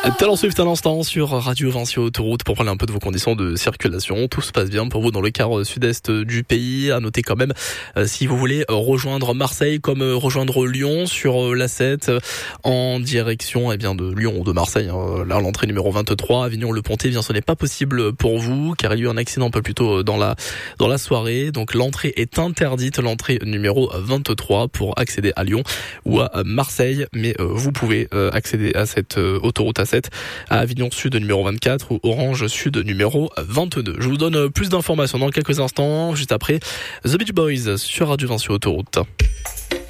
Taylor Swift à l'instant sur Radio Vinci Autoroute pour parler un peu de vos conditions de circulation. Tout se passe bien pour vous dans le quart sud-est du pays. À noter quand même, si vous voulez rejoindre Marseille comme rejoindre Lyon sur l'A7 en direction de Lyon ou de Marseille. Là, l'entrée numéro 23, Avignon-le-Pontet, ce n'est pas possible pour vous car il y a eu un accident un peu plus tôt dans la soirée. Donc l'entrée est interdite, l'entrée numéro 23 pour accéder à Lyon ou à Marseille. Mais vous pouvez accéder à cette autoroute A7 à Avignon Sud numéro 24 ou Orange Sud numéro 22. Je vous donne plus d'informations dans quelques instants, juste après The Beach Boys sur Radio Vinci Autoroute.